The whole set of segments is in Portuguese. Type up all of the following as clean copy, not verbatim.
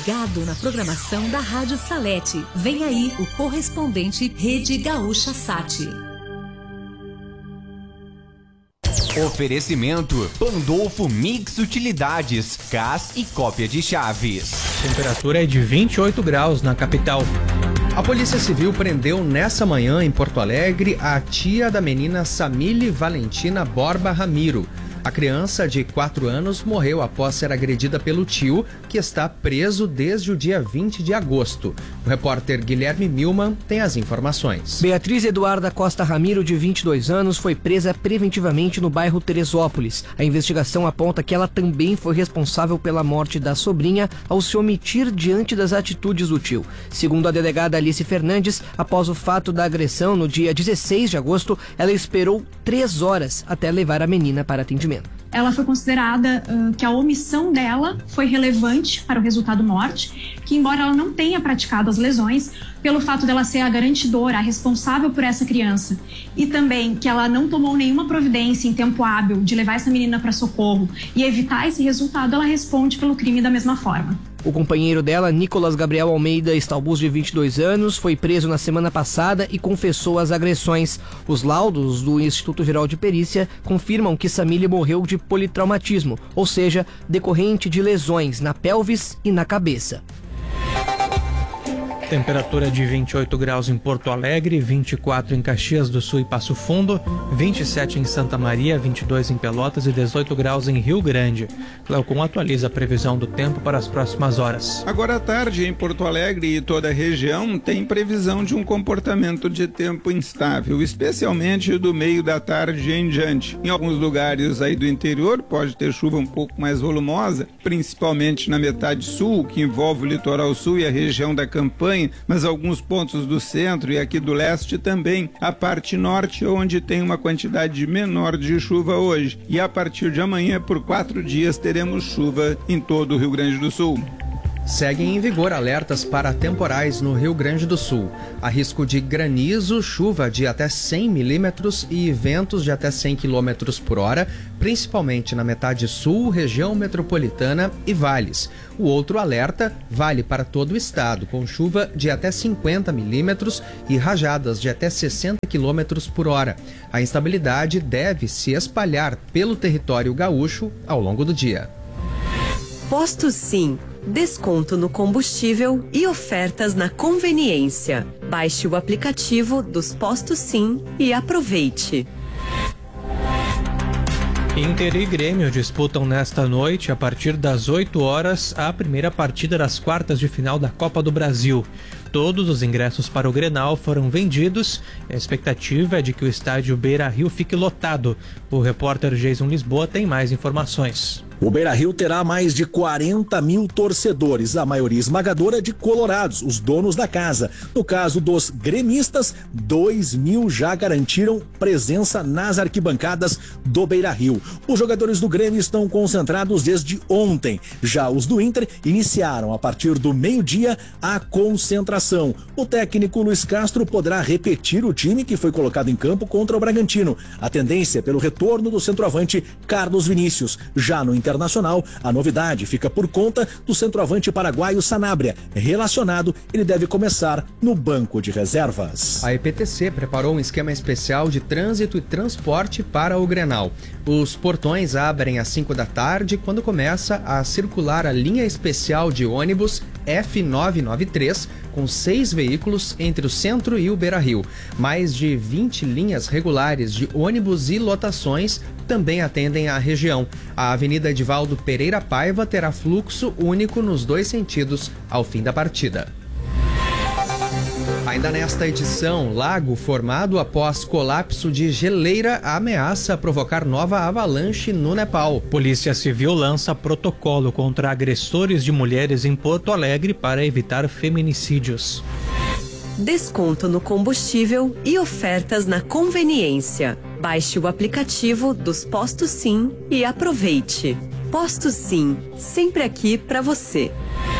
ligado na programação da Rádio Salete. Vem aí o correspondente Rede Gaúcha Sat. Oferecimento Pandolfo Mix Utilidades, gás e cópia de chaves. Temperatura é de 28 graus na capital. A Polícia Civil prendeu nessa manhã em Porto Alegre a tia da menina Samile Valentina Borba Ramiro. A criança de 4 anos morreu após ser agredida pelo tio, que está preso desde o dia 20 de agosto. O repórter Guilherme Milman tem as informações. Beatriz Eduarda Costa Ramiro, de 22 anos, foi presa preventivamente no bairro Teresópolis. A investigação aponta que ela também foi responsável pela morte da sobrinha ao se omitir diante das atitudes do tio. Segundo a delegada Alice Fernandes, após o fato da agressão no dia 16 de agosto, ela esperou 3 horas até levar a menina para atendimento. Ela foi considerada que a omissão dela foi relevante para o resultado morte, que embora ela não tenha praticado as lesões, pelo fato dela ser a garantidora, a responsável por essa criança, e também que ela não tomou nenhuma providência em tempo hábil de levar essa menina para socorro e evitar esse resultado, ela responde pelo crime da mesma forma. O companheiro dela, Nicolas Gabriel Almeida Stalbus, de 22 anos, foi preso na semana passada e confessou as agressões. Os laudos do Instituto Geral de Perícia confirmam que Samile morreu de politraumatismo, ou seja, decorrente de lesões na pelvis e na cabeça. Temperatura de 28 graus em Porto Alegre, 24 em Caxias do Sul e Passo Fundo, 27 em Santa Maria, 22 em Pelotas e 18 graus em Rio Grande. Cleocum atualiza a previsão do tempo para as próximas horas. Agora à tarde, em Porto Alegre e toda a região, tem previsão de um comportamento de tempo instável, especialmente do meio da tarde em diante. Em alguns lugares aí do interior pode ter chuva um pouco mais volumosa, principalmente na metade sul, que envolve o litoral sul e a região da Campanha, mas alguns pontos do centro e aqui do leste também. A parte norte, onde tem uma quantidade menor de chuva hoje. E a partir de amanhã, por 4 dias, teremos chuva em todo o Rio Grande do Sul. Seguem em vigor alertas para temporais no Rio Grande do Sul. Há risco de granizo, chuva de até 100 milímetros e ventos de até 100 quilômetros por hora, principalmente na metade sul, região metropolitana e vales. O outro alerta vale para todo o estado, com chuva de até 50 milímetros e rajadas de até 60 quilômetros por hora. A instabilidade deve se espalhar pelo território gaúcho ao longo do dia. Posto Sim. Desconto no combustível e ofertas na conveniência. Baixe o aplicativo dos Postos Sim e aproveite. Inter e Grêmio disputam nesta noite, a partir das 8 horas, a primeira partida das quartas de final da Copa do Brasil. Todos os ingressos para o Grenal foram vendidos e a expectativa é de que o estádio Beira-Rio fique lotado. O repórter Jason Lisboa tem mais informações. O Beira-Rio terá mais de 40 mil torcedores, a maioria esmagadora de colorados, os donos da casa. No caso dos gremistas, 2 mil já garantiram presença nas arquibancadas do Beira-Rio. Os jogadores do Grêmio estão concentrados desde ontem. Já os do Inter iniciaram a partir do meio-dia a concentração. O técnico Luiz Castro poderá repetir o time que foi colocado em campo contra o Bragantino. A tendência é pelo retorno do centroavante Carlos Vinícius. Já no Internacional, a novidade fica por conta do centroavante paraguaio Sanabria. Relacionado, ele deve começar no banco de reservas. A EPTC preparou um esquema especial de trânsito e transporte para o Grenal. Os portões abrem às 5 da tarde, quando começa a circular a linha especial de ônibus F993, com 6 veículos entre o centro e o Beira-Rio. Mais de 20 linhas regulares de ônibus e lotações também atendem à região. A Avenida Edivaldo Pereira Paiva terá fluxo único nos 2 sentidos ao fim da partida. Ainda nesta edição, lago formado após colapso de geleira ameaça provocar nova avalanche no Nepal. Polícia Civil lança protocolo contra agressores de mulheres em Porto Alegre para evitar feminicídios. Desconto no combustível e ofertas na conveniência. Baixe o aplicativo dos Postos Sim e aproveite. Postos Sim, sempre aqui para você.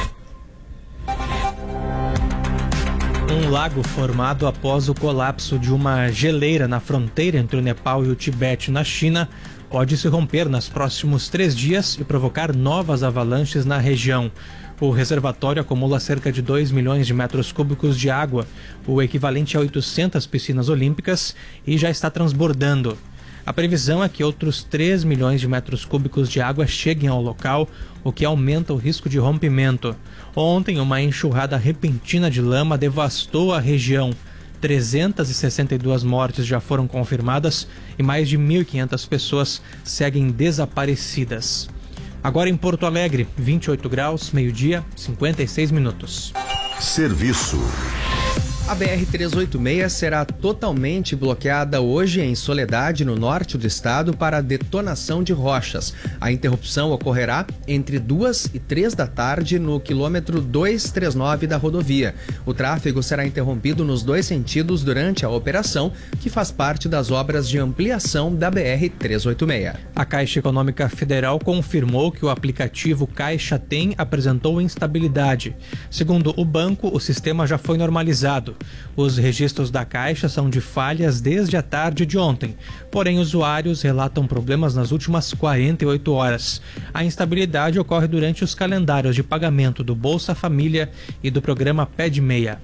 Um lago formado após o colapso de uma geleira na fronteira entre o Nepal e o Tibete, na China, pode se romper nos próximos 3 dias e provocar novas avalanches na região. O reservatório acumula cerca de 2 milhões de metros cúbicos de água, o equivalente a 800 piscinas olímpicas, e já está transbordando. A previsão é que outros 3 milhões de metros cúbicos de água cheguem ao local, o que aumenta o risco de rompimento. Ontem, uma enxurrada repentina de lama devastou a região. 362 mortes já foram confirmadas e mais de 1.500 pessoas seguem desaparecidas. Agora em Porto Alegre, 28 graus, meio-dia, 56 minutos. Serviço. A BR-386 será totalmente bloqueada hoje em Soledade, no norte do estado, para detonação de rochas. A interrupção ocorrerá entre 2 e 3 da tarde no quilômetro 239 da rodovia. O tráfego será interrompido nos 2 sentidos durante a operação, que faz parte das obras de ampliação da BR-386. A Caixa Econômica Federal confirmou que o aplicativo Caixa Tem apresentou instabilidade. Segundo o banco, o sistema já foi normalizado. Os registros da Caixa são de falhas desde a tarde de ontem, porém usuários relatam problemas nas últimas 48 horas. A instabilidade ocorre durante os calendários de pagamento do Bolsa Família e do programa Pé de Meia.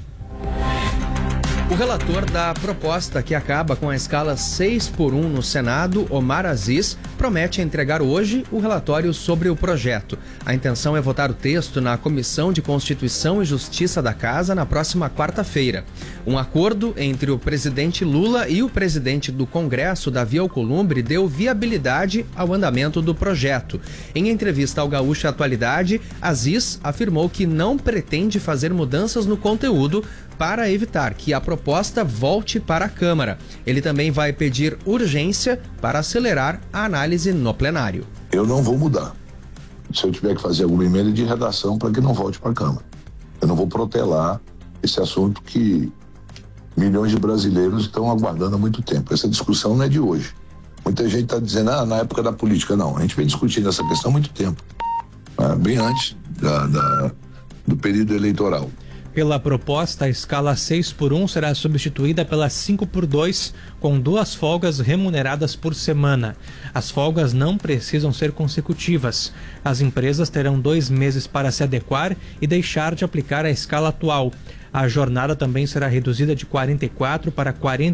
O relator da proposta que acaba com a escala 6x1 no Senado, Omar Aziz, promete entregar hoje o relatório sobre o projeto. A intenção é votar o texto na Comissão de Constituição e Justiça da Casa na próxima quarta-feira. Um acordo entre o presidente Lula e o presidente do Congresso, Davi Alcolumbre, deu viabilidade ao andamento do projeto. Em entrevista ao Gaúcha Atualidade, Aziz afirmou que não pretende fazer mudanças no conteúdo para evitar que a proposta volte para a Câmara. Ele também vai pedir urgência para acelerar a análise no plenário. Eu não vou mudar. Se eu tiver que fazer alguma emenda de redação para que não volte para a Câmara. Eu não vou protelar esse assunto que milhões de brasileiros estão aguardando há muito tempo. Essa discussão não é de hoje. Muita gente está dizendo, na época da política. Não, a gente vem discutindo essa questão há muito tempo. Bem antes do período eleitoral. Pela proposta, a escala 6x1 será substituída pela 5x2, com 2 folgas remuneradas por semana. As folgas não precisam ser consecutivas. As empresas terão 2 meses para se adequar e deixar de aplicar a escala atual. A jornada também será reduzida de 44 para 40